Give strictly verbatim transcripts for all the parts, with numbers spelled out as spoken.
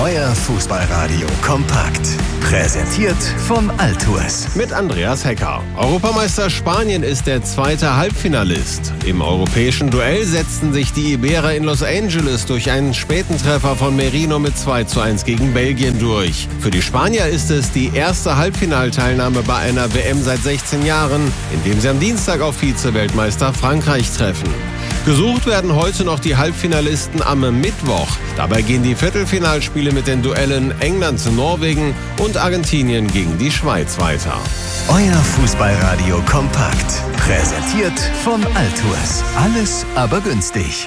Euer Fußballradio kompakt. Präsentiert von Altours. Mit Andreas Hecker. Europameister Spanien ist der zweite Halbfinalist. Im europäischen Duell setzten sich die Iberer in Los Angeles durch einen späten Treffer von Merino mit zwei zu eins gegen Belgien durch. Für die Spanier ist es die erste Halbfinalteilnahme bei einer W M seit sechzehn Jahren, indem sie am Dienstag auf Vize-Weltmeister Frankreich treffen. Gesucht werden heute noch die Halbfinalisten am Mittwoch. Dabei gehen die Viertelfinalspiele mit den Duellen England zu Norwegen und Argentinien gegen die Schweiz weiter. Euer Fußballradio kompakt. Präsentiert von Altours. Alles aber günstig.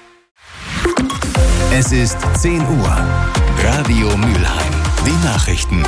Es ist zehn Uhr. Radio Mülheim. Die Nachrichten.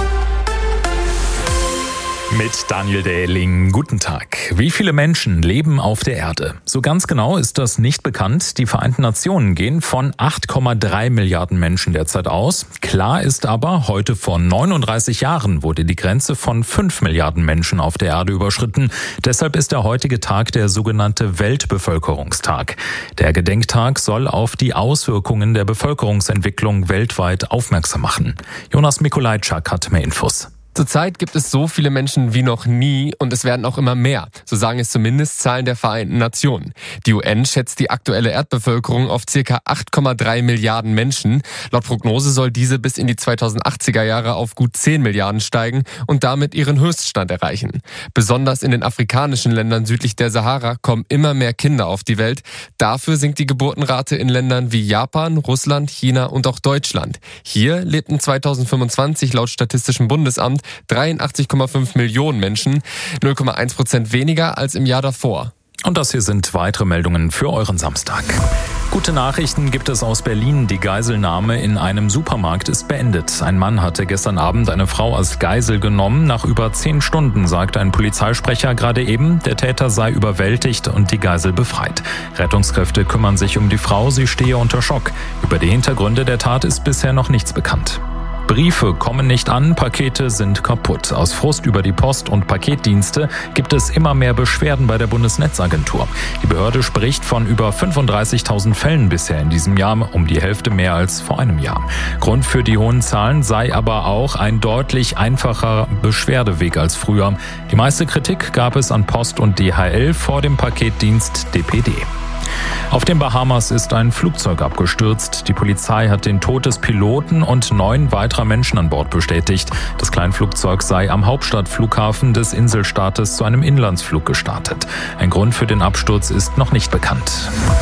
Mit Daniel Dähling. Guten Tag. Wie viele Menschen leben auf der Erde? So ganz genau ist das nicht bekannt. Die Vereinten Nationen gehen von acht Komma drei Milliarden Menschen derzeit aus. Klar ist aber, heute vor neununddreißig Jahren wurde die Grenze von fünf Milliarden Menschen auf der Erde überschritten. Deshalb ist der heutige Tag der sogenannte Weltbevölkerungstag. Der Gedenktag soll auf die Auswirkungen der Bevölkerungsentwicklung weltweit aufmerksam machen. Jonas Mikolajczak hat mehr Infos. Zurzeit gibt es so viele Menschen wie noch nie und es werden auch immer mehr. So sagen es zumindest Zahlen der Vereinten Nationen. Die U N schätzt die aktuelle Erdbevölkerung auf ca. acht Komma drei Milliarden Menschen. Laut Prognose soll diese bis in die zweitausendachtziger Jahre auf gut zehn Milliarden steigen und damit ihren Höchststand erreichen. Besonders in den afrikanischen Ländern südlich der Sahara kommen immer mehr Kinder auf die Welt. Dafür sinkt die Geburtenrate in Ländern wie Japan, Russland, China und auch Deutschland. Hier lebten zweitausendfünfundzwanzig laut Statistischem Bundesamt dreiundachtzig Komma fünf Millionen Menschen, null Komma eins Prozent weniger als im Jahr davor. Und das hier sind weitere Meldungen für euren Samstag. Gute Nachrichten gibt es aus Berlin. Die Geiselnahme in einem Supermarkt ist beendet. Ein Mann hatte gestern Abend eine Frau als Geisel genommen. Nach über zehn Stunden sagte ein Polizeisprecher gerade eben, der Täter sei überwältigt und die Geisel befreit. Rettungskräfte kümmern sich um die Frau, sie stehe unter Schock. Über die Hintergründe der Tat ist bisher noch nichts bekannt. Briefe kommen nicht an, Pakete sind kaputt. Aus Frust über die Post- und Paketdienste gibt es immer mehr Beschwerden bei der Bundesnetzagentur. Die Behörde spricht von über fünfunddreißigtausend Fällen bisher in diesem Jahr, um die Hälfte mehr als vor einem Jahr. Grund für die hohen Zahlen sei aber auch ein deutlich einfacher Beschwerdeweg als früher. Die meiste Kritik gab es an Post und D H L vor dem Paketdienst D P D. Auf den Bahamas ist ein Flugzeug abgestürzt. Die Polizei hat den Tod des Piloten und neun weiterer Menschen an Bord bestätigt. Das Kleinflugzeug sei am Hauptstadtflughafen des Inselstaates zu einem Inlandsflug gestartet. Ein Grund für den Absturz ist noch nicht bekannt.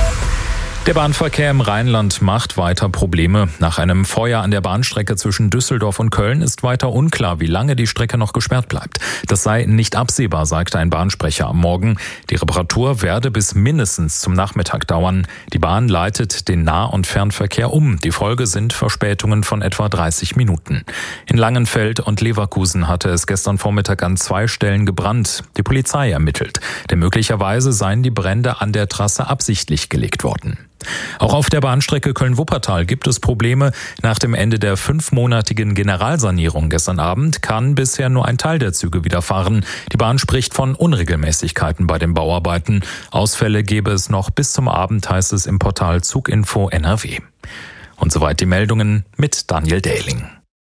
Der Bahnverkehr im Rheinland macht weiter Probleme. Nach einem Feuer an der Bahnstrecke zwischen Düsseldorf und Köln ist weiter unklar, wie lange die Strecke noch gesperrt bleibt. Das sei nicht absehbar, sagte ein Bahnsprecher am Morgen. Die Reparatur werde bis mindestens zum Nachmittag dauern. Die Bahn leitet den Nah- und Fernverkehr um. Die Folge sind Verspätungen von etwa dreißig Minuten. In Langenfeld und Leverkusen hatte es gestern Vormittag an zwei Stellen gebrannt. Die Polizei ermittelt, denn möglicherweise seien die Brände an der Trasse absichtlich gelegt worden. Auch auf der Bahnstrecke Köln-Wuppertal gibt es Probleme. Nach dem Ende der fünfmonatigen Generalsanierung gestern Abend kann bisher nur ein Teil der Züge wieder fahren. Die Bahn spricht von Unregelmäßigkeiten bei den Bauarbeiten. Ausfälle gäbe es noch bis zum Abend, heißt es im Portal Zuginfo N R W. Und soweit die Meldungen mit Daniel Dähling.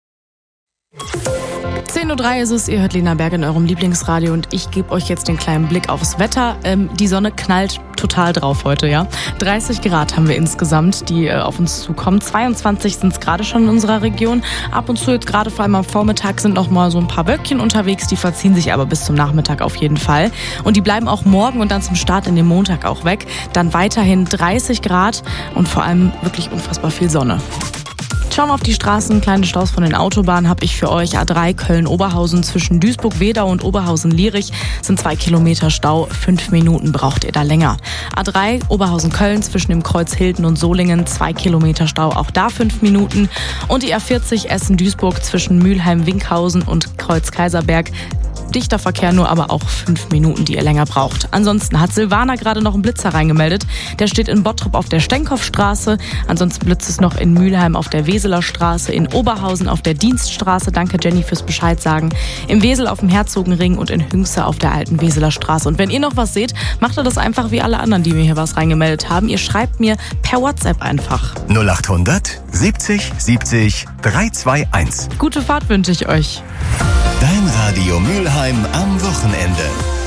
zehn Uhr drei ist es, ihr hört Lena Berg in eurem Lieblingsradio und ich gebe euch jetzt den kleinen Blick aufs Wetter. Ähm, die Sonne knallt total drauf heute, ja. dreißig Grad haben wir insgesamt, die äh, auf uns zukommen. zweiundzwanzig sind es gerade schon in unserer Region. Ab und zu jetzt gerade vor allem am Vormittag sind noch mal so ein paar Wölkchen unterwegs, die verziehen sich aber bis zum Nachmittag auf jeden Fall. Und die bleiben auch morgen und dann zum Start in den Montag auch weg. Dann weiterhin dreißig Grad und vor allem wirklich unfassbar viel Sonne. Schauen wir auf die Straßen, kleine Staus von den Autobahnen habe ich für euch. A drei Köln-Oberhausen zwischen Duisburg-Wedau und Oberhausen-Lierich sind zwei Kilometer Stau. Fünf Minuten braucht ihr da länger. A drei Oberhausen-Köln zwischen dem Kreuz Hilden und Solingen, zwei Kilometer Stau, auch da fünf Minuten. Und die A vierzig Essen-Duisburg zwischen Mülheim-Winkhausen und Kreuz Kaiserberg. Dichter Verkehr, nur aber auch fünf Minuten, die ihr länger braucht. Ansonsten hat Silvana gerade noch einen Blitzer reingemeldet. Der steht in Bottrop auf der Stenkopfstraße. Ansonsten blitzt es noch in Mülheim auf der Weseler Straße, in Oberhausen auf der Dienststraße. Danke Jenny fürs Bescheid sagen. Im Wesel auf dem Herzogenring und in Hünxe auf der alten Weseler Straße. Und wenn ihr noch was seht, macht ihr das einfach wie alle anderen, die mir hier was reingemeldet haben. Ihr schreibt mir per WhatsApp einfach. null achthundert siebzig siebzig dreihunderteinundzwanzig. Gute Fahrt wünsche ich euch. Dein Radio Mülheim am Wochenende.